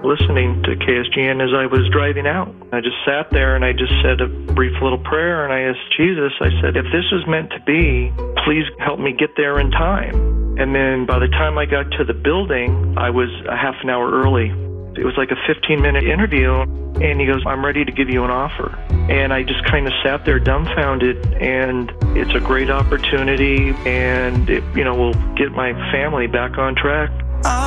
listening to KSGN as I was driving out. I just sat there and I just said a brief little prayer, and I asked Jesus, I said, if this was meant to be, please help me get there in time. And then by the time I got to the building, I was a half an hour early. It was like a 15-minute interview, and he goes, I'm ready to give you an offer. And I just kind of sat there dumbfounded, and it's a great opportunity, and it, will get my family back on track.